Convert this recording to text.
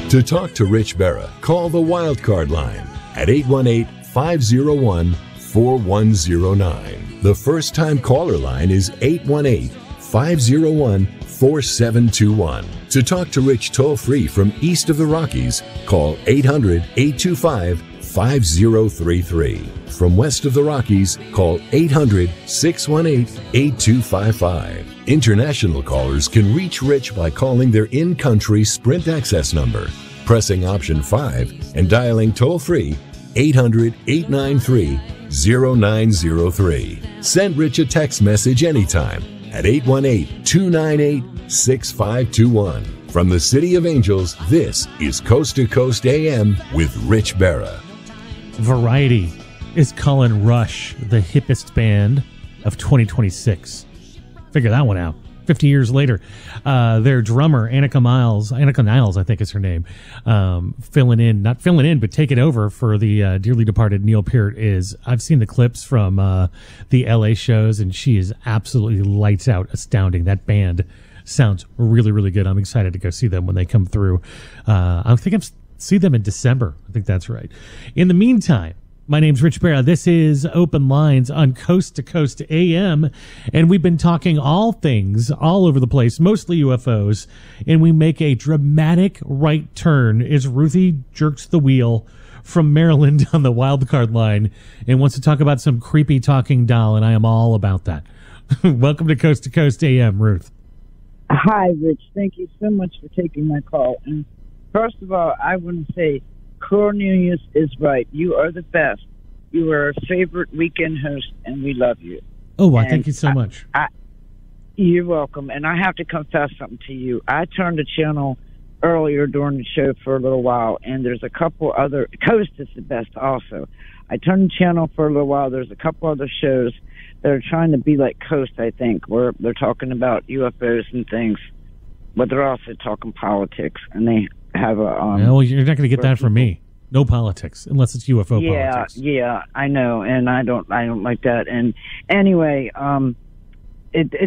To talk to Rich Berra, call the Wildcard line at 818-501-4109. The first-time caller line is 818-501-4721. To talk to Rich toll-free from east of the Rockies, call 800-825-5033. From west of the Rockies, call 800-618-8255. International callers can reach Rich by calling their in-country Sprint access number, pressing option 5, and dialing toll-free 800-893-0903. Send Rich a text message anytime at 818-298-6521. From the City of Angels, this is Coast to Coast AM with Rich Berra. Variety is calling Rush the hippest band of 2026. Figure that one out. 50 years later, their drummer, Annika Niles, I think is her name, not filling in, but taking over for the dearly departed Neil Peart I've seen the clips from the LA shows, and she is absolutely lights out, astounding. That band sounds really, really good. I'm excited to go see them when they come through. I think I'll see them in December. I think that's right. In the meantime, my name's Rich Berra. This is Open Lines on Coast to Coast AM, and we've been talking all things all over the place, mostly UFOs, and we make a dramatic right turn as Ruthie jerks the wheel from Maryland on the wildcard line and wants to talk about some creepy talking doll, and I am all about that. Welcome to Coast AM, Ruth. Hi, Rich. Thank you so much for taking my call. And first of all, I want to say Cornelius is right. You are the best. You are our favorite weekend host, and we love you. Oh, well, thank you so much. You're welcome. And I have to confess something to you. I turned the channel earlier during the show for a little while, and there's a couple other... Coast is the best also. I turned the channel for a little while. There's a couple other shows that are trying to be like Coast, I think, where they're talking about UFOs and things, but they're also talking politics, and they have a... well, you're not going to get that from me. No politics, unless it's UFO politics. Yeah, I know, and I don't like that. And anyway, it